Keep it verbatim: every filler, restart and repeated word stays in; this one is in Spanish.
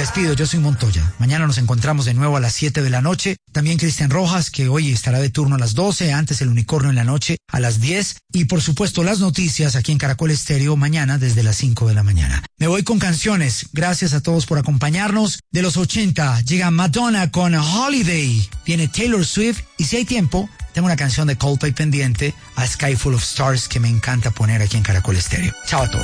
despido, yo soy Montoya. Mañana nos encontramos de nuevo a las siete de la noche. También Cristian Rojas, que hoy estará de turno a las doce, antes el Unicornio en la noche a las diez. Y por supuesto las noticias aquí en Caracol Estéreo mañana desde las cinco de la mañana. Me voy con canciones. Gracias a todos por acompañarnos. De los ochenta llega Madonna con Holiday. Viene Taylor Swift y si hay tiempo, tengo una canción de Coldplay pendiente, A Sky Full of Stars, que me encanta poner aquí en Caracol Estéreo. Chao a todos.